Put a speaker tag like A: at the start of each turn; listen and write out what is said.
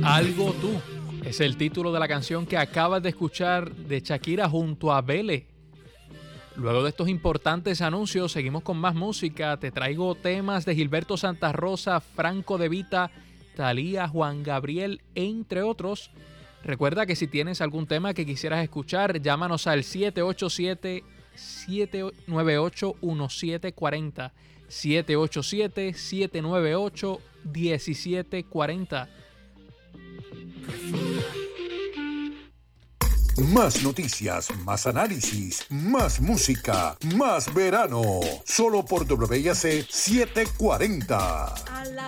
A: Algo tú es el título de la canción que acabas de escuchar de Shakira junto a Bele. Luego de estos importantes anuncios, seguimos con más música. Te traigo temas de Gilberto Santa Rosa, Franco De Vita, Thalía, Juan Gabriel, entre otros. Recuerda que si tienes algún tema que quisieras escuchar, llámanos al 787-798-1740. 787-798-1740.
B: Más noticias, más análisis, más música, más verano. Solo por WIAC 740.